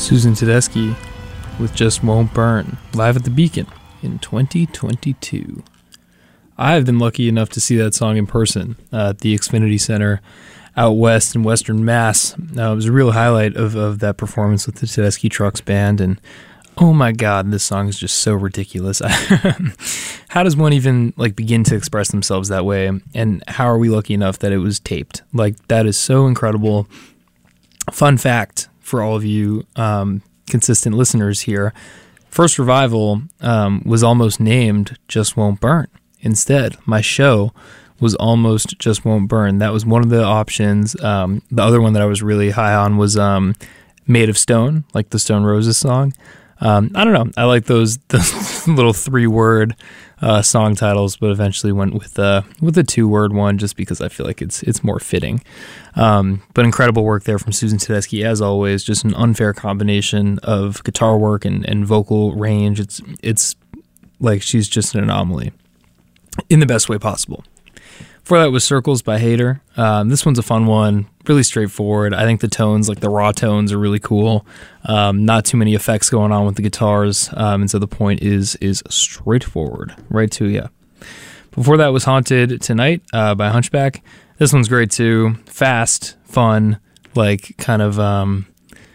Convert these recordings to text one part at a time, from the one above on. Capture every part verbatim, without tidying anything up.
Susan Tedeschi with Just Won't Burn, live at the Beacon in twenty twenty-two. I've been lucky enough to see that song in person uh, at the Xfinity Center out west in Western Mass. Uh, it was a real highlight of, of that performance with the Tedeschi Trucks Band, and oh my god, this song is just so ridiculous. How does one even like begin to express themselves that way, and how are we lucky enough that it was taped? Like, that is so incredible. Fun fact for all of you um, consistent listeners here, First Revival um, was almost named Just Won't Burn. Instead, my show was almost Just Won't Burn. That was one of the options. Um, the other one that I was really high on was um, Made of Stone, like the Stone Roses song. Um, I don't know. I like those, those little three-word uh, song titles, but eventually went with uh, with a two-word one just because I feel like it's it's more fitting. Um, but incredible work there from Susan Tedeschi, as always. Just an unfair combination of guitar work and, and vocal range. It's it's like she's just an anomaly in the best way possible. Before that was Circles by Hater. Um, this one's a fun one, really straightforward. I think the tones, like the raw tones, are really cool. Um, not too many effects going on with the guitars, um, and so the point is is straightforward, right to you. Before that was Haunted Tonight uh, by Hunchback. This one's great too. Fast, fun, like kind of, um,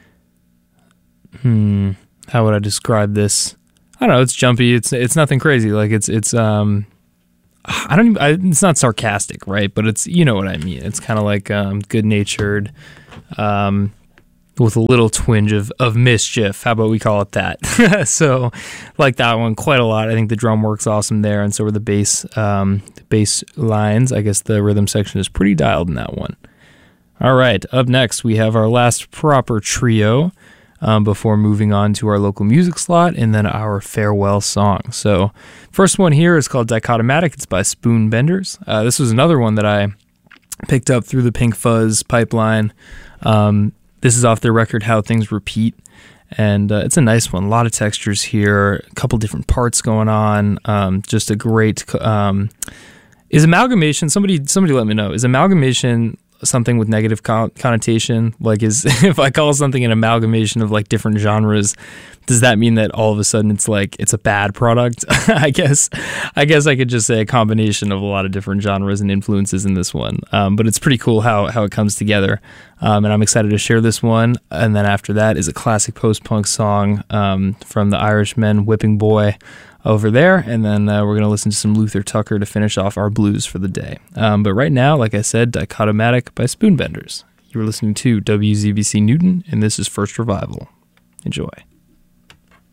hmm, how would I describe this? I don't know. It's jumpy. It's it's nothing crazy. Like it's it's um. I don't even, I, it's not sarcastic, right? But it's, you know what I mean. It's kind of like um, good-natured, um, with a little twinge of, of mischief. How about we call it that? So, like that one quite a lot. I think the drum work's awesome there, and so are the bass, um, the bass lines. I guess the rhythm section is pretty dialed in that one. All right, up next we have our last proper trio. Um, before moving on to our local music slot and then our farewell song. So first one here is called Dichotomatic. It's by Spoonbenders. Uh, this was another one that I picked up through the Pink Fuzz pipeline. Um, this is off their record How Things Repeat, and uh, it's a nice one. A lot of textures here, a couple different parts going on. Um, just a great... Um, is amalgamation... Somebody, somebody let me know. Is amalgamation... something with negative connotation? Like, is if I call something an amalgamation of like different genres, does that mean that all of a sudden it's like it's a bad product? I guess I guess I could just say a combination of a lot of different genres and influences in this one. Um, but it's pretty cool how how it comes together, um, and I'm excited to share this one. And then after that is a classic post-punk song um, from the Irishman, Whipping Boy, over there, and then uh, we're going to listen to some Luther Tucker to finish off our blues for the day. Um, but right now, like I said, Dichotomatic by Spoonbenders. You're listening to W Z B C Newton, and this is First Revival. Enjoy.